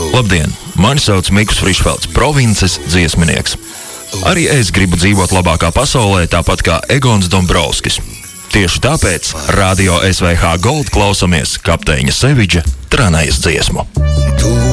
Labdien! Mani sauc Mikus Frišfelds, provinces dziesminieks. Arī es gribu dzīvot labākā pasaulē, tāpat kā Egons Dombrovskis. Tieši tāpēc Radio SVH Gold klausamies kapteiņa Seviģa Tranējas dziesmu.